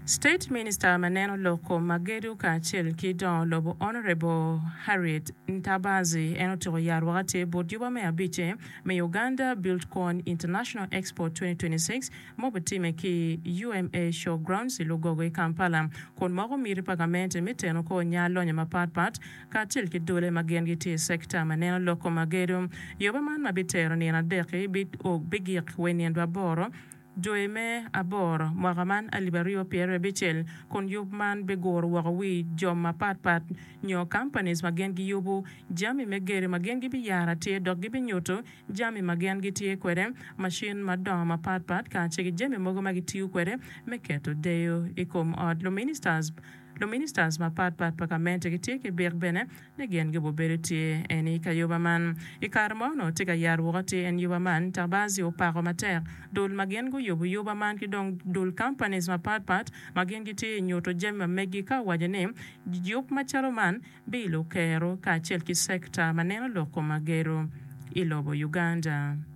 State Minister Maneno Loko Magedu Kachil Kidon Lobo Honorable Harriet Ntabazi Enoto Yarwate Bodyuba me abiche me Uganda Buildcorn International Expo 2026 Mobotime ki UMA Showgrounds Ilugogo Kampala kon mogo miri pagamente miteno ko nyalo nyama pat Kachil Kidole Magengiti sector Maneno Loko Magedu Yobaman mabitero ni na deki bit og bigik weni boro Joeme abor Mwagaman Alibario Pierre Bichel kon yubman begor wagawi joma pat nyo companies magengi yubu jami megere magengi biyara tie doggi binyoto jami magengi tie kwere machine madama pat ka chegi jami mogo magitiu kwere meketo deo ikom od lo ministers ma pat pakamente ki ke berbene ne gen ge boberiti eni kayoba man ikarmo no tika yar wogati en yoba man tabazi o paromataire dol magen go yoba man ki dong dol companies ma pat magen giti nyoto jema megi ka wajene yop macharo man bilo kero ka chelki sector maneno loko magero ilobo Uganda.